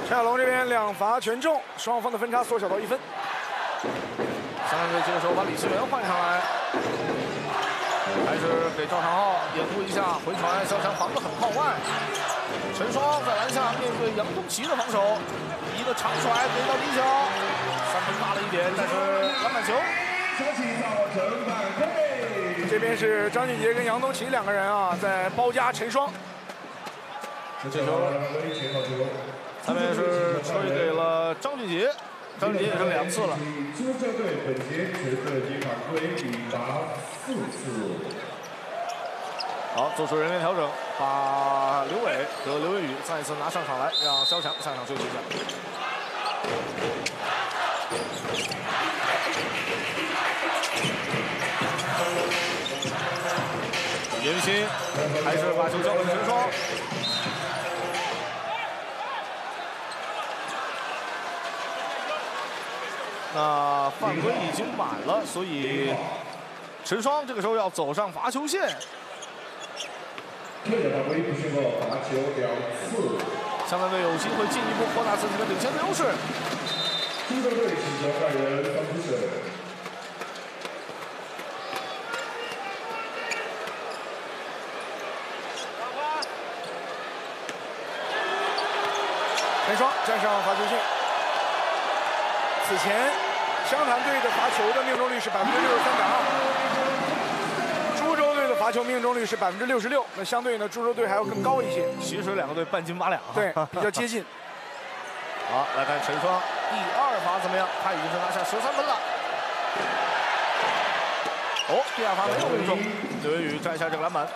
陈小龙这边2罚全中，双方的分差缩小到1分。 香港队这个时候把李世元换上来，还是给赵长浩掩护一下，回传肖强防得很靠外。陈双在篮下面对杨东奇的防守，一个长甩给到底角，3分大了一点，但是篮板球。 这边是张俊杰跟杨东奇2个人啊，在包夹陈双。 这球下面是吹给了张俊杰，张俊杰也是2次了。 朱浙队本节角色进犯规比罚4次。 好，做出人员调整，把刘伟和刘文宇再一次拿上场来，让肖强下场休息一下。严雨欣还是把球交给陈双。那犯规已经满了，所以陈双这个时候要走上罚球线。香港队有机会进一步扩大自己的领先的优势。 朱浙队请求犯人方之胜。 陈双站上罚球线。此前，湘潭队的罚球的命中率是63.2%，株洲队的罚球命中率是66%。那相对呢，株洲队还要更高一些。 其实2个队半斤八两， 对，比较接近。 好，来看陈双第2罚怎么样？他已经是拿下13分了。哦，第2罚没有命中，刘文宇摘下这个篮板。